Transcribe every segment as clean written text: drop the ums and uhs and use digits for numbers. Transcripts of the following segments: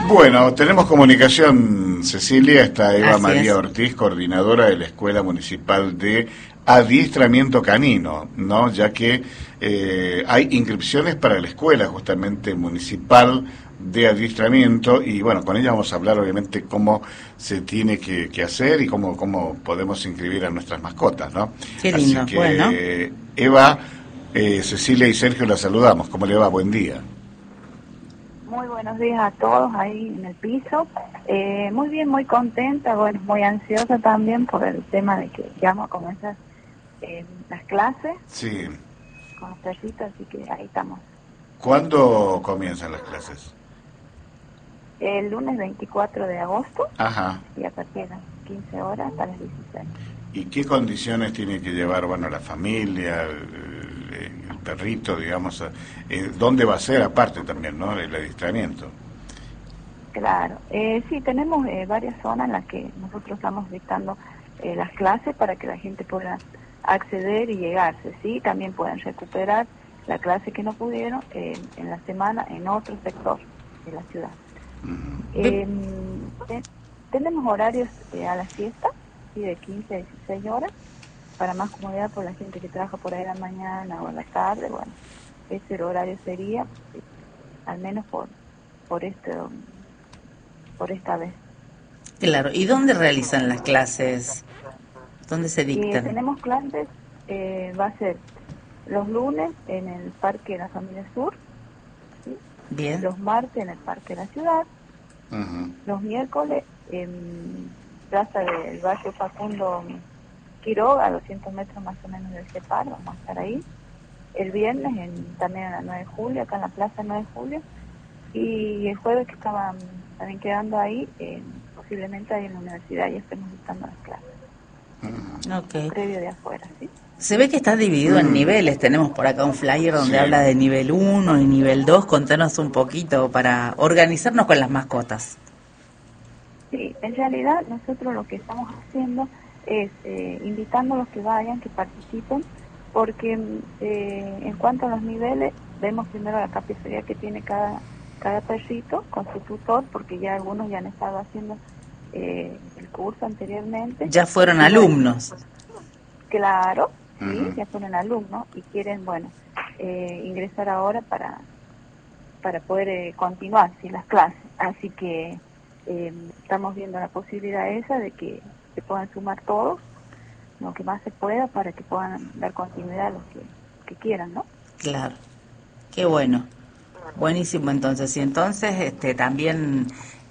Bueno, tenemos comunicación, Cecilia, está Eva Así María es. Ortiz, coordinadora de la Escuela Municipal de Adiestramiento Canino, ¿no? Ya que hay inscripciones para la Escuela justamente municipal de adiestramiento y bueno, con ella vamos a hablar obviamente cómo se tiene que hacer y cómo podemos inscribir a nuestras mascotas, ¿no? Qué Así lindo. Bueno, que Eva, Cecilia y Sergio la saludamos. ¿Cómo le va? Buen día. Muy buenos días a todos ahí en el piso. Muy bien, muy contenta, bueno, muy ansiosa también por el tema de que ya vamos a comenzar las clases Sí. con los perritos, así que ahí estamos. ¿Cuándo comienzan las clases? El lunes 24 de agosto Ajá. y a partir de las 15 horas hasta las 16. ¿Y qué condiciones tiene que llevar, bueno, la familia, el perrito, digamos? ¿Dónde va a ser aparte también, no? El adiestramiento. Claro, sí, tenemos varias zonas en las que nosotros estamos dictando las clases para que la gente pueda acceder y llegarse, ¿sí? También pueden recuperar la clase que no pudieron en la semana en otro sector de la ciudad. Tenemos horarios a la siesta, ¿sí? De 15 a 16 horas, para más comodidad por la gente que trabaja por ahí a la mañana o a la tarde. Bueno, ese horario sería, al menos por esta vez. claro. ¿Y dónde realizan las clases? ¿Dónde se dictan? Tenemos clases, va a ser los lunes en el Parque de la Familia Sur, ¿sí? Bien. Los martes en el Parque de la Ciudad, Ujú. los miércoles en Plaza del Barrio Facundo Quiroga, a 200 metros más o menos del CEPAR, vamos a estar ahí. El viernes también en la 9 de julio, acá en la Plaza 9 de julio. Y el jueves que estaban también quedando ahí, posiblemente ahí en la universidad, y estemos dictando las clases. Ok. Previo de afuera, ¿sí? Se ve que está dividido en niveles. Tenemos por acá un flyer donde Sí. habla de nivel 1 y nivel 2. Contanos un poquito para organizarnos con las mascotas. Sí, en realidad nosotros lo que estamos haciendo es invitando a los que vayan, que participen, porque en cuanto a los niveles, vemos primero la capacidad que tiene cada perrito con su tutor, porque ya algunos ya han estado haciendo el curso anteriormente. Ya fueron Y bueno, alumnos. claro, sí, Ujú. ya fueron alumnos y quieren, bueno, ingresar ahora para poder continuar, ¿sí? Las clases. Así que estamos viendo la posibilidad esa de que se puedan sumar todos, lo que más se pueda, para que puedan dar continuidad a los que quieran, ¿no? Claro. Qué bueno. Buenísimo, entonces. Y entonces, también,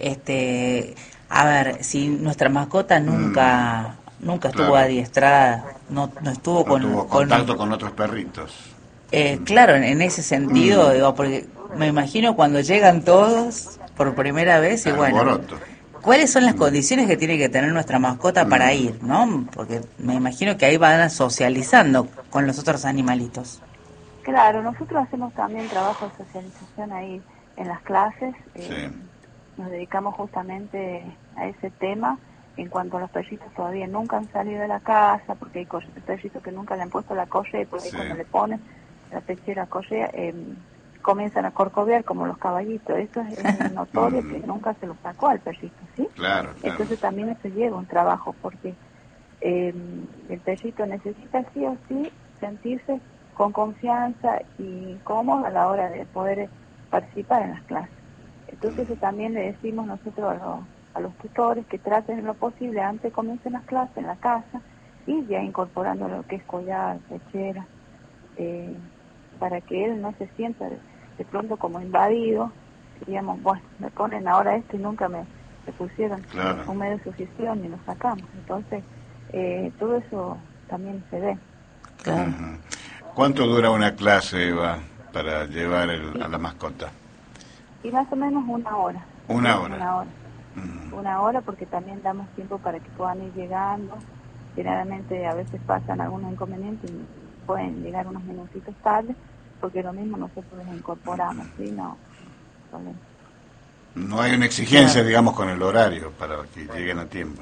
a ver, si nuestra mascota nunca estuvo Claro. adiestrada, no estuvo No tuvo con contacto con otros perritos. claro, en ese sentido, digo, porque me imagino cuando llegan todos por primera vez y bueno, Alboroto. ¿cuáles son las condiciones que tiene que tener nuestra mascota para ir, no? Porque me imagino que ahí van socializando con los otros animalitos. Claro, nosotros hacemos también trabajo de socialización ahí en las clases. Sí. Nos dedicamos justamente a ese tema. En cuanto a los perritos, todavía nunca han salido de la casa, porque hay perritos que nunca le han puesto la correa, y por ahí Sí. cuando le ponen la pechera correa, comienzan a corcovear como los caballitos. Esto es notorio que nunca se lo sacó al perrito, ¿sí? Claro, claro. Entonces también eso lleva un trabajo, porque el perrito necesita sí o sí sentirse con confianza y cómodo a la hora de poder participar en las clases. Entonces eso también le decimos nosotros a los tutores que traten lo posible antes de comiencen las clases en la casa, y ya incorporando lo que es collar, pechera, para que él no se sienta de pronto como invadido, digamos, bueno, me ponen ahora esto y nunca me pusieron Claro. un medio de sujeción y lo sacamos. Entonces todo eso también se ve. Claro. Ujú. ¿Cuánto dura una clase, Eva, para llevar a la mascota? Y más o menos una hora. Una hora. Una hora. Ujú. Una hora, porque también damos tiempo para que puedan ir llegando. Generalmente a veces pasan algunos inconvenientes y pueden llegar unos minutitos tarde, porque lo mismo nosotros les incorporamos, ¿sí? No problema. No hay una exigencia, Claro. digamos, con el horario para que lleguen a tiempo.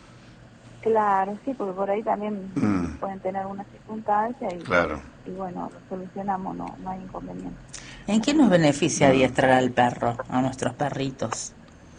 Claro, sí, porque por ahí también Mm. pueden tener alguna circunstancia Claro. y bueno, lo solucionamos, no hay inconveniente. ¿En qué nos beneficia adiestrar al perro, a nuestros perritos?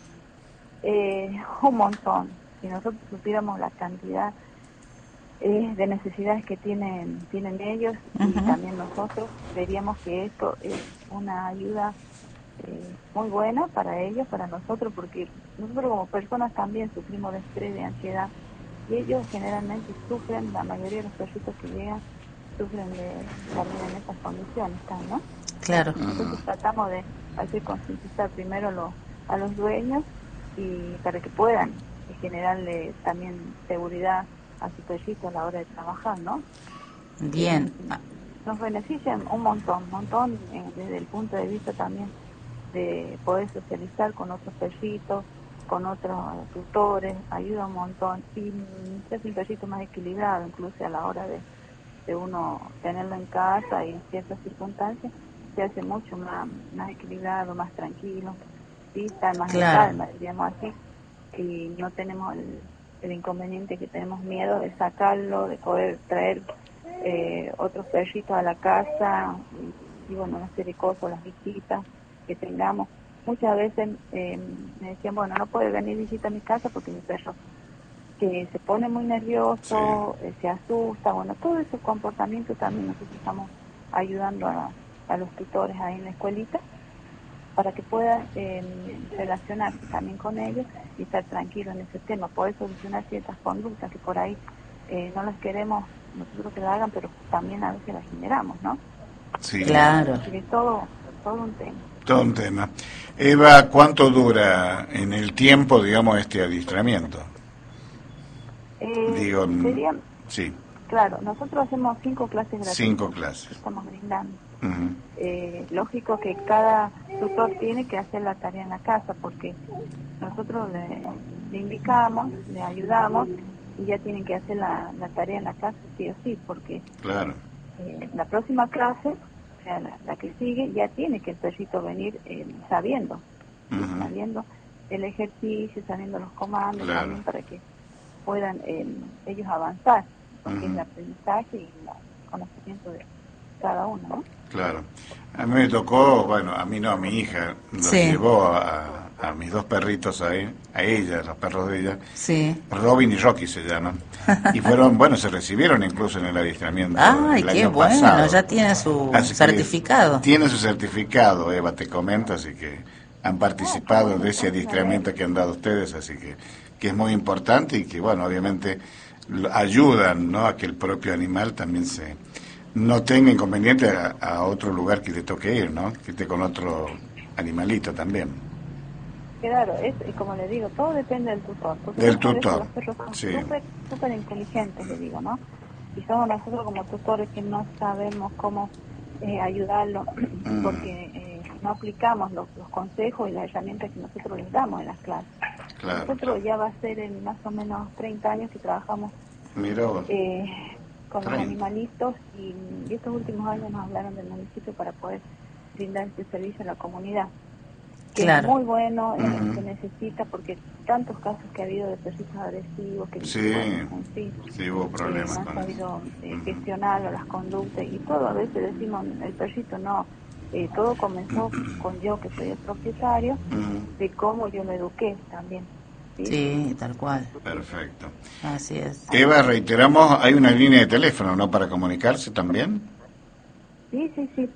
Un montón. Si nosotros supiéramos la cantidad de necesidades que tienen ellos y también nosotros, veríamos que esto es una ayuda muy buena para ellos, para nosotros, porque nosotros como personas también sufrimos de estrés, de ansiedad, y ellos generalmente sufren, la mayoría de los perritos que llegan sufren también en estas condiciones, ¿no? Claro. Entonces tratamos de hacer concientizar primero a los dueños y para que puedan generarle también seguridad a su perrito a la hora de trabajar, ¿no? Bien. Nos benefician un montón desde el punto de vista también de poder socializar con otros perritos, con otros tutores, ayuda un montón y se hace un perrito más equilibrado, incluso a la hora de uno tenerlo en casa y en ciertas circunstancias, se hace mucho más equilibrado, más tranquilo, ¿sí? Está más en calma, diríamos así, y no tenemos el inconveniente que tenemos miedo de sacarlo, de poder traer otros perritos a la casa y bueno, una serie de cosas, las visitas que tengamos. Muchas veces me decían, bueno, no puede venir visita a mi casa porque mi perro que se pone muy nervioso, se asusta, bueno, todo ese comportamiento también nosotros estamos ayudando a los tutores ahí en la escuelita para que puedan relacionarse también con ellos y estar tranquilos en ese tema, poder solucionar ciertas conductas que por ahí no las queremos nosotros que la hagan, pero también a veces las generamos, ¿no? Sí. Claro. Así que todo un tema. Todo un tema. Eva, ¿cuánto dura en el tiempo, digamos, este adiestramiento? Serían, sí. Claro, nosotros hacemos 5 clases gratuitas. 5 clases. Que estamos brindando. Uh-huh. Lógico que cada tutor tiene que hacer la tarea en la casa porque nosotros le indicamos, le ayudamos y ya tienen que hacer la tarea en la casa sí o sí porque claro. La próxima clase, o sea, la que sigue, ya tiene que el perrito venir sabiendo, uh-huh. sabiendo el ejercicio, sabiendo los comandos, claro. también para que puedan ellos avanzar, porque uh-huh. es el aprendizaje y el conocimiento de cada uno, ¿no? Claro. A mí me tocó, bueno, a mí no, a mi hija, los llevó a mis 2 perritos a ella, los perros de ella, Robin y Rocky se llaman, y fueron, bueno, se recibieron incluso en el adiestramiento ¡ay, qué año bueno! pasado. Ya tiene su certificado. Tiene su certificado, Eva, te comento, así que han participado de ese adiestramiento que han dado ustedes, así que es muy importante y que, bueno, obviamente ayudan, ¿no?, a que el propio animal también no tenga inconveniente a otro lugar que le toque ir, ¿no?, que esté con otro animalito también. Claro, y como le digo, todo depende del tutor. Del tutor, los perros son súper inteligentes, le digo, ¿no? Y somos nosotros como tutores que no sabemos cómo ayudarlo, porque no aplicamos los consejos y las herramientas que nosotros les damos en las clases. Claro. Nosotros ya va a ser en más o menos 30 años que trabajamos con los animalitos y estos últimos años nos hablaron del municipio para poder brindar este servicio a la comunidad, que es muy bueno, se necesita porque tantos casos que ha habido de perritos agresivos que sí hubo problemas no han sabido gestionar las conductas y todo, a veces decimos el perrito no, todo comenzó con yo que soy el propietario, de cómo yo lo eduqué también. Sí, tal cual. Perfecto. Así es. Eva, reiteramos, hay una línea de teléfono, ¿no?, para comunicarse también. Sí.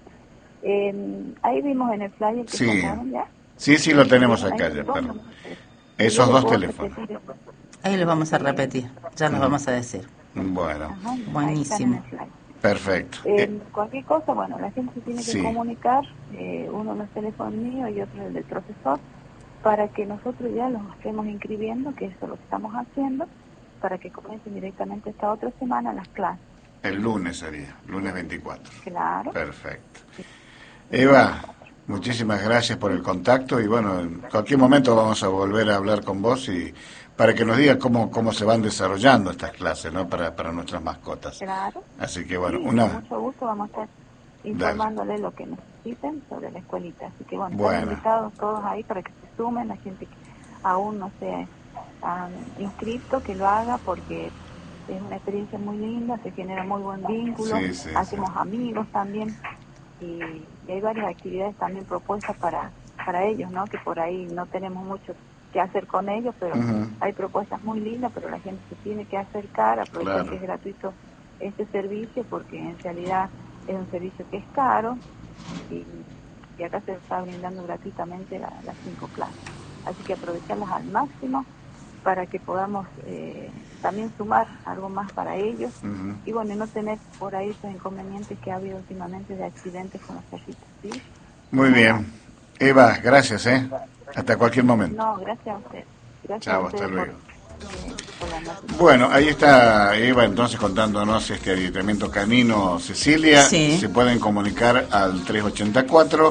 Ahí vimos en el flyer que sacaron ya. Sí, lo tenemos acá ya, perdón. Esos 2 teléfonos. Ahí los vamos a repetir, ya los vamos a decir. Bueno. Ajá, buenísimo. Perfecto. Cualquier cosa, bueno, la gente se tiene que comunicar, uno en el teléfono mío y otro en el del profesor, para que nosotros ya los estemos inscribiendo, que eso es lo que estamos haciendo, para que comiencen directamente esta otra semana las clases. El lunes sería, lunes 24. Claro. Perfecto. Eva, muchísimas gracias por el contacto y bueno, en cualquier momento vamos a volver a hablar con vos y para que nos digas cómo se van desarrollando estas clases, ¿no?, para nuestras mascotas. Claro. Así que bueno, con mucho gusto vamos a estar informándole lo que necesiten sobre la escuelita. Así que bueno, están invitados todos ahí para que se sumen, la gente que aún no se ha inscrito, que lo haga porque es una experiencia muy linda, se genera muy buen vínculo, hacemos amigos también y hay varias actividades también propuestas para ellos, ¿no?, que por ahí no tenemos mucho qué hacer con ellos, pero hay propuestas muy lindas, pero la gente se tiene que acercar, aprovechar que es gratuito este servicio, porque en realidad es un servicio que es caro y acá se está brindando gratuitamente las 5 clases. Así que aprovecharlas al máximo para que podamos también sumar algo más para ellos y bueno, no tener por ahí esos inconvenientes que ha habido últimamente de accidentes con los perritos, ¿sí? Muy bien. Eva, gracias, hasta cualquier momento. No, gracias a usted. Gracias. Chao, a usted hasta luego. por la noticia. Bueno, ahí está Eva entonces contándonos este adiestramiento canino Cecilia. Sí. Se pueden comunicar al 384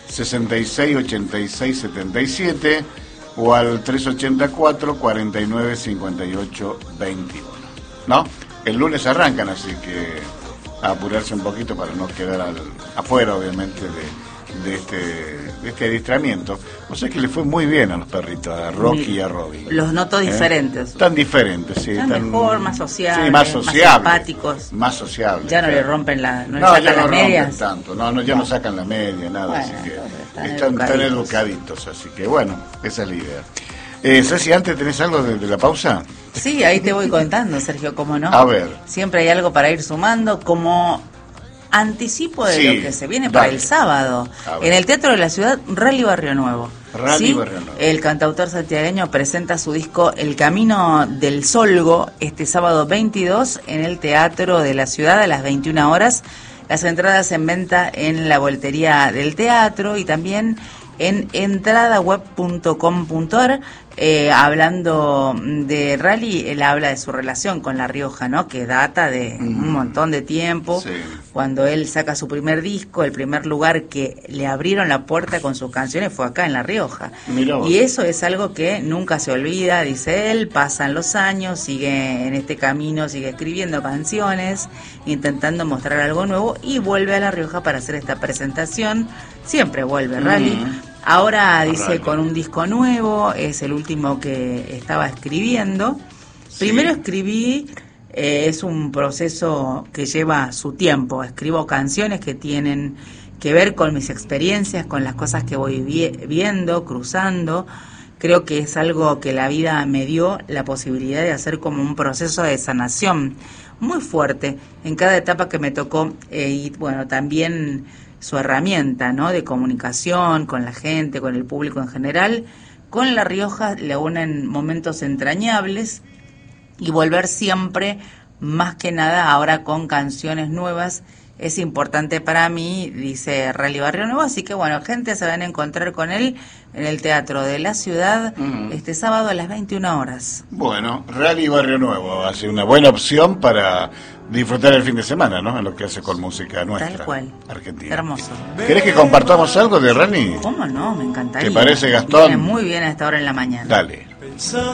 66 86 77 o al 384 49 58 21. ¿No? El lunes arrancan, así que a apurarse un poquito para no quedar afuera, obviamente, de este adiestramiento. O sea que le fue muy bien a los perritos, a Rocky y a Robin. Los noto diferentes. Tan diferentes, sí. Están mejor, más sociables, sí, más sociables, más simpáticos. Más sociables. Ya no claro. le rompen la... No, le sacan ya no las medias. rompen tanto. No, ya no sacan la media, nada. Bueno, así que están tan educaditos. Así que bueno, esa es la idea. Ceci, antes tenés algo de la pausa. Sí, ahí te voy contando, Sergio, cómo no. A ver. Siempre hay algo para ir sumando, como anticipo de lo que se viene para el sábado. En el Teatro de la Ciudad, Rally Barrio Nuevo. Rally Barrio Nuevo. El cantautor santiagueño presenta su disco El Camino del Solgo este sábado 22 en el Teatro de la Ciudad a las 21 horas. Las entradas en venta en la boletería del teatro y también en entradaweb.com.ar. Hablando de Rally, él habla de su relación con La Rioja, ¿no? Que data de un montón de tiempo. Sí. Cuando él saca su primer disco, el primer lugar que le abrieron la puerta con sus canciones fue acá en La Rioja. Y eso es algo que nunca se olvida, dice él. Pasan los años, sigue en este camino, sigue escribiendo canciones, intentando mostrar algo nuevo y vuelve a La Rioja para hacer esta presentación. Siempre vuelve Rally. Ahora dice con un disco nuevo, es el último que estaba escribiendo. Primero escribí, es un proceso que lleva su tiempo. Escribo canciones que tienen que ver con mis experiencias, con las cosas que voy viendo, cruzando. Creo que es algo que la vida me dio la posibilidad de hacer como un proceso de sanación muy fuerte en cada etapa que me tocó. Y bueno, también su herramienta, ¿no?, de comunicación con la gente, con el público en general. Con La Rioja le unen momentos entrañables y volver siempre, más que nada ahora con canciones nuevas, es importante para mí, dice Rally Barrio Nuevo. Así que bueno, gente, se van a encontrar con él en el Teatro de la Ciudad este sábado a las 21 horas. Bueno, Rally Barrio Nuevo hace una buena opción para disfrutar el fin de semana, ¿no? En lo que hace con música nuestra. Tal cual. Argentina. Hermoso. ¿Querés que compartamos algo de Rally? ¿Cómo no? Me encantaría. ¿Te parece, Gastón? Viene muy bien a esta hora en la mañana. Dale.